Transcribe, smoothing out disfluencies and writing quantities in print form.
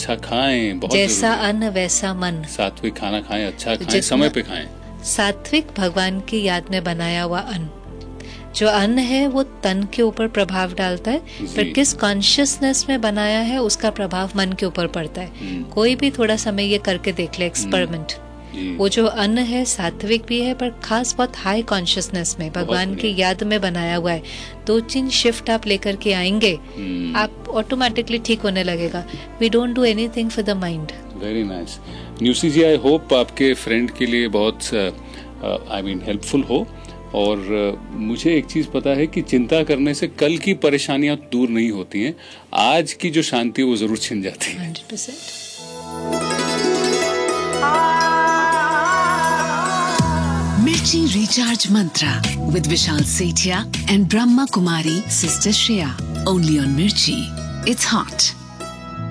अच्छा खाएं, बहुत जैसा जरूरी है। अन्न वैसा मन। सात्विक खाना खाएं, अच्छा खाएं, जितना- समय पे खाएं। सात्विक भगवान की याद में बनाया हुआ अन्न। जो अन्न है वो तन के ऊपर प्रभाव डालता है, पर जी। किस कॉन्शियसनेस में बनाया है उसका प्रभाव मन के ऊपर पड़ता है। कोई भी थोड़ा समय ये करके देख ले, एक्सपेरिमेंट। जी। वो जो अन्न है सात्विक भी है, पर खास बहुत हाई कॉन्शियसनेस में भगवान की बढ़िया। याद में बनाया हुआ है। 2-3 शिफ्ट आप लेकर के आएंगे, आप ऑटोमेटिकली ठीक होने लगेगा। We don't do anything for the mind. Very nice. न्यूसी ji, I hope आपके फ्रेंड के लिए बहुत हेल्पफुल हो। और मुझे एक चीज पता है कि चिंता करने से कल की परेशानियां दूर नहीं होती हैं, आज की जो शांति है वो जरूर छिन जाती है। 100%। Mirchi Recharge Mantra with Vishal Sethia and Brahma Kumari Sister Shreya. Only on Mirchi. It's hot.